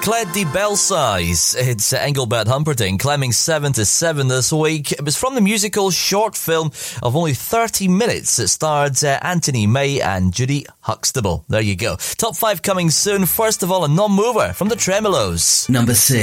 Cled de Belsize. It's Engelbert Humperdinck climbing 7 to 7 this week. It was from the musical short film of only 30 minutes. It starred Anthony May and Judy Huxtable. There you go. Top 5 coming soon. First of all, a non-mover from the Tremolos. Number 6.